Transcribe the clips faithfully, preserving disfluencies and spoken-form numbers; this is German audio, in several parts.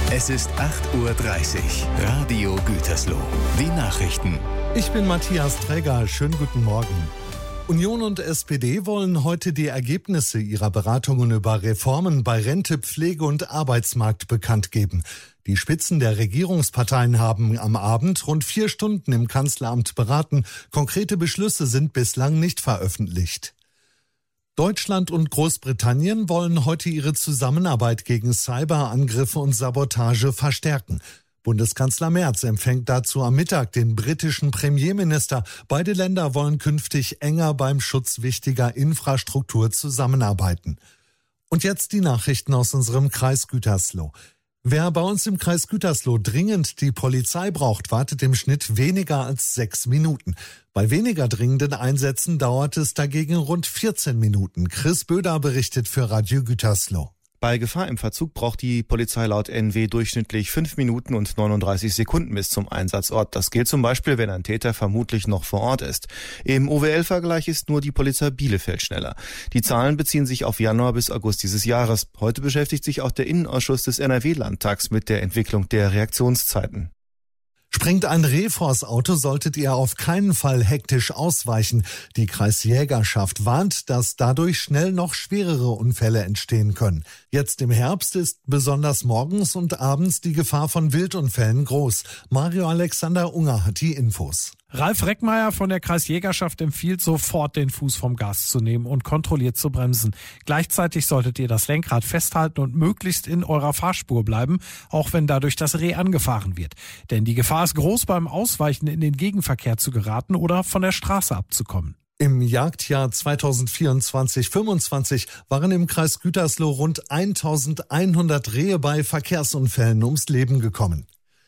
Es ist acht Uhr dreißig. Radio Gütersloh. Die Nachrichten. Ich bin Matthias Träger. Schönen guten Morgen. Union und S P D wollen heute die Ergebnisse ihrer Beratungen über Reformen bei Rente, Pflege und Arbeitsmarkt bekannt geben. Die Spitzen der Regierungsparteien haben am Abend rund vier Stunden im Kanzleramt beraten. Konkrete Beschlüsse sind bislang nicht veröffentlicht. Deutschland und Großbritannien wollen heute ihre Zusammenarbeit gegen Cyberangriffe und Sabotage verstärken. Bundeskanzler Merz empfängt dazu am Mittag den britischen Premierminister. Beide Länder wollen künftig enger beim Schutz wichtiger Infrastruktur zusammenarbeiten. Und jetzt die Nachrichten aus unserem Kreis Gütersloh. Wer bei uns im Kreis Gütersloh dringend die Polizei braucht, wartet im Schnitt weniger als sechs Minuten. Bei weniger dringenden Einsätzen dauert es dagegen rund vierzehn Minuten. Chris Böder berichtet für Radio Gütersloh. Bei Gefahr im Verzug braucht die Polizei laut N W durchschnittlich fünf Minuten und neununddreißig Sekunden bis zum Einsatzort. Das gilt zum Beispiel, wenn ein Täter vermutlich noch vor Ort ist. Im O W L-Vergleich ist nur die Polizei Bielefeld schneller. Die Zahlen beziehen sich auf Januar bis August dieses Jahres. Heute beschäftigt sich auch der Innenausschuss des N R W-Landtags mit der Entwicklung der Reaktionszeiten. Springt ein Reh vors Auto, solltet ihr auf keinen Fall hektisch ausweichen. Die Kreisjägerschaft warnt, dass dadurch schnell noch schwerere Unfälle entstehen können. Jetzt im Herbst ist besonders morgens und abends die Gefahr von Wildunfällen groß. Mario Alexander Unger hat die Infos. Ralf Reckmeier von der Kreisjägerschaft empfiehlt, sofort den Fuß vom Gas zu nehmen und kontrolliert zu bremsen. Gleichzeitig solltet ihr das Lenkrad festhalten und möglichst in eurer Fahrspur bleiben, auch wenn dadurch das Reh angefahren wird. Denn die Gefahr ist groß, beim Ausweichen in den Gegenverkehr zu geraten oder von der Straße abzukommen. Im Jagdjahr zweitausendvierundzwanzig fünfundzwanzig waren im Kreis Gütersloh rund eintausendeinhundert Rehe bei Verkehrsunfällen ums Leben gekommen.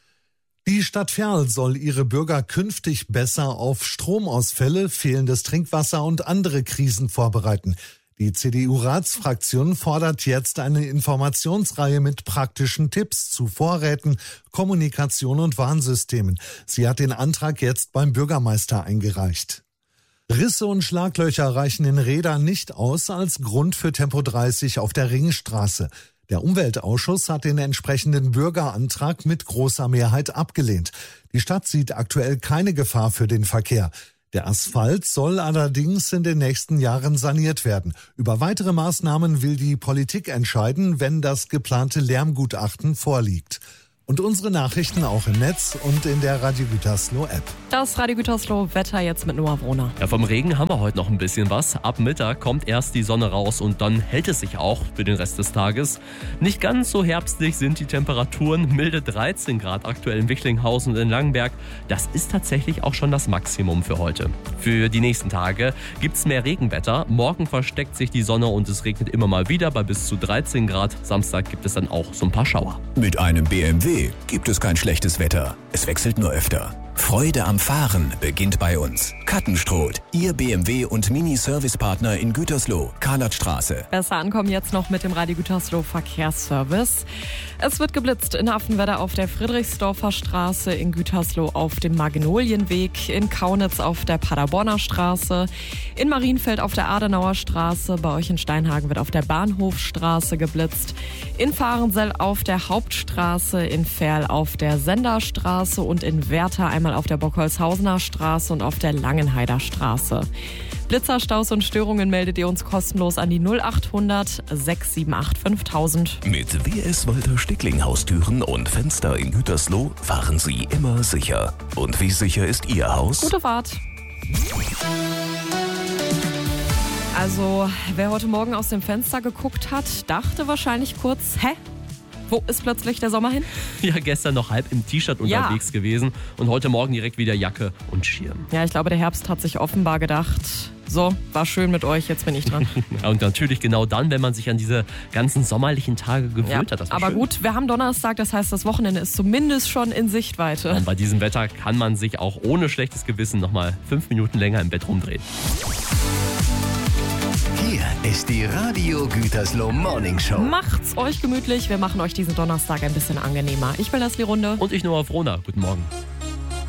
Die Stadt Verl soll ihre Bürger künftig besser auf Stromausfälle, fehlendes Trinkwasser und andere Krisen vorbereiten. Die C D U-Ratsfraktion fordert jetzt eine Informationsreihe mit praktischen Tipps zu Vorräten, Kommunikation und Warnsystemen. Sie hat den Antrag jetzt beim Bürgermeister eingereicht. Risse und Schlaglöcher reichen in Rädern nicht aus als Grund für Tempo dreißig auf der Ringstraße. Der Umweltausschuss hat den entsprechenden Bürgerantrag mit großer Mehrheit abgelehnt. Die Stadt sieht aktuell keine Gefahr für den Verkehr. Der Asphalt soll allerdings in den nächsten Jahren saniert werden. Über weitere Maßnahmen will die Politik entscheiden, wenn das geplante Lärmgutachten vorliegt. Und unsere Nachrichten auch im Netz und in der Radio Gütersloh App. Das Radio Gütersloh Wetter jetzt mit Noah Wrohner. Ja, vom Regen haben wir heute noch ein bisschen was. Ab Mittag kommt erst die Sonne raus und dann hält es sich auch für den Rest des Tages. Nicht ganz so herbstlich sind die Temperaturen. Milde dreizehn Grad aktuell in Wichlinghausen und in Langenberg. Das ist tatsächlich auch schon das Maximum für heute. Für die nächsten Tage gibt es mehr Regenwetter. Morgen versteckt sich die Sonne und es regnet immer mal wieder bei bis zu dreizehn Grad. Samstag gibt es dann auch so ein paar Schauer. Mit einem B M W gibt es kein schlechtes Wetter. Es wechselt nur öfter. Freude am Fahren beginnt bei uns. Kattenstroth, Ihr B M W und Mini-Service-Partner in Gütersloh, Karlatstraße. Besser ankommen jetzt noch mit dem Radio Gütersloh Verkehrsservice. Es wird geblitzt in Affenwedder auf der Friedrichsdorfer Straße, in Gütersloh auf dem Magnolienweg, in Kaunitz auf der Paderborner Straße, in Marienfeld auf der Adenauer Straße, bei euch in Steinhagen wird auf der Bahnhofstraße geblitzt, in Fahrensell auf der Hauptstraße, in Verl auf der Senderstraße und in Werther einmal auf der Bockholzhausener Straße und auf der Langenheider Straße. Blitzer, Staus und Störungen meldet ihr uns kostenlos an die null achthundert sechs sieben acht fünftausend. Mit W S Walter Stickling Haustüren und Fenster in Gütersloh fahren Sie immer sicher. Und wie sicher ist Ihr Haus? Gute Fahrt. Also, wer heute Morgen aus dem Fenster geguckt hat, dachte wahrscheinlich kurz, hä? Wo ist plötzlich der Sommer hin? Ja, gestern noch halb im T-Shirt unterwegs ja. gewesen und heute Morgen direkt wieder Jacke und Schirm. Ja, ich glaube, der Herbst hat sich offenbar gedacht, so, war schön mit euch, jetzt bin ich dran. Und natürlich genau dann, wenn man sich an diese ganzen sommerlichen Tage gewöhnt ja, hat. Das war aber schön. Gut, wir haben Donnerstag, das heißt, das Wochenende ist zumindest schon in Sichtweite. Und bei diesem Wetter kann man sich auch ohne schlechtes Gewissen nochmal fünf Minuten länger im Bett rumdrehen. Hier ist die Radio Gütersloh Morning Show. Macht's euch gemütlich, wir machen euch diesen Donnerstag ein bisschen angenehmer. Ich bin Leslie Runde. Und ich Noah Wrohner. Guten Morgen.